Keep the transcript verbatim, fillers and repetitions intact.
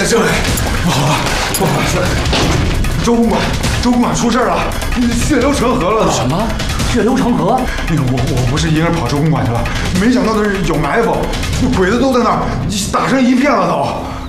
政委，不好了，不好了！周公馆，周公馆出事了，血流成河了！ 什么？血流成河？ 那个我我不是一个人跑周公馆去了，没想到的是有埋伏，那鬼子都在那儿，打成一片了都。